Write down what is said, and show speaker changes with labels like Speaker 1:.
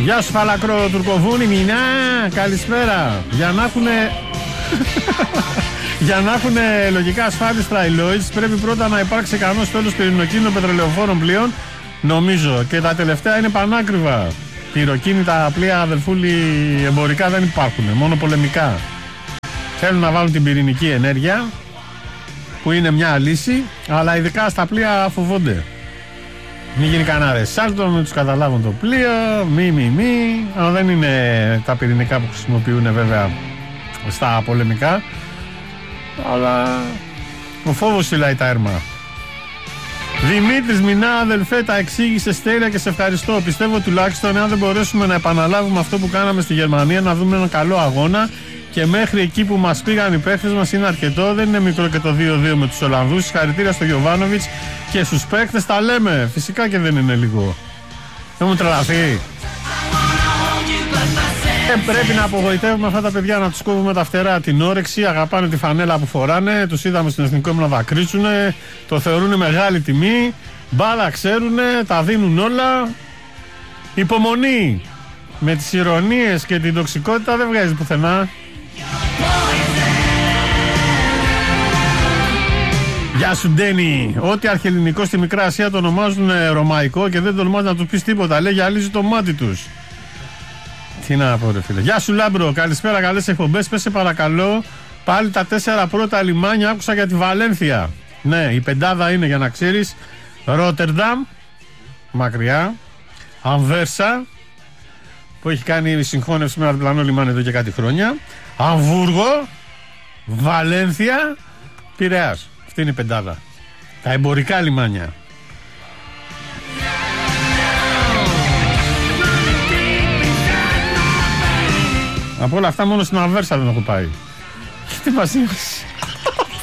Speaker 1: Γεια σου Φαλακρό Τουρκοβούνι, Μινά, καλησπέρα. Για να έχουν λογικά ασφάλιστρα οι Lloyds πρέπει πρώτα να υπάρξει ικανός τέλος πυρηνοκίνητων πετρελαιοφόρων πλοίων. Νομίζω και τα τελευταία είναι πανάκριβα. Πυροκίνητα πλοία αδελφούλη εμπορικά δεν υπάρχουν, μόνο πολεμικά. Θέλουν να βάλουν την πυρηνική ενέργεια που είναι μια λύση, αλλά ειδικά στα πλοία φοβόνται. Μην γίνει κανένα ρεσάλτο, μην τους καταλάβουν το πλοίο, αλλά δεν είναι τα πυρηνικά που χρησιμοποιούν βέβαια στα πολεμικά, αλλά ο φόβος φυλάει τα έρμα. Δημήτρης, Μινά, αδελφέ, τα εξήγησες τέλεια και σε ευχαριστώ. Πιστεύω τουλάχιστον αν δεν μπορέσουμε να επαναλάβουμε αυτό που κάναμε στη Γερμανία, να δούμε έναν καλό αγώνα και μέχρι εκεί που μας πήγαν οι παίχτες μας είναι αρκετό. Δεν είναι μικρό και το 2-2 με τους Ολλανδούς. Συγχαρητήρια στο Γιοβάνοβιτς και στους παίχτες, τα λέμε. Φυσικά και δεν είναι λίγο. Δεν μου τρελαθεί. Πρέπει να απογοητεύουμε αυτά τα παιδιά, να τους κόβουμε τα φτερά, την όρεξη, αγαπάνε τη φανέλα που φοράνε, τους είδαμε στην εθνικό ύμνο να δακρύσουνε, το θεωρούν μεγάλη τιμή, μπάλα ξέρουνε, τα δίνουν όλα. Υπομονή, με τις ηρωνίες και την τοξικότητα δεν βγάζει πουθενά. Γεια σου Ντένι, ό,τι αρχαιελληνικό στη Μικρά Ασία το ονομάζουν ρωμαϊκό και δεν τολμάς να του πεις τίποτα, λέει γυαλίζει το μάτι τους. Τι να πω ρε φίλε. Γεια σου Λάμπρο, καλησπέρα, καλές εκπομπές. Πες σε παρακαλώ πάλι τα 4 πρώτα λιμάνια. Άκουσα για τη Βαλένθια. Ναι, η πεντάδα είναι, για να ξέρεις, Ρότερνταμ, μακριά, Αμβέρσα, που έχει κάνει συγχώνευση με ένα διπλανό λιμάνι εδώ και κάτι χρόνια, Αμβούργο, Βαλένθια, Πειραιάς. Αυτή είναι η πεντάδα. Τα εμπορικά λιμάνια. Από όλα αυτά μόνο στην Αμβέρσα δεν έχω πάει. Τι μας είπες.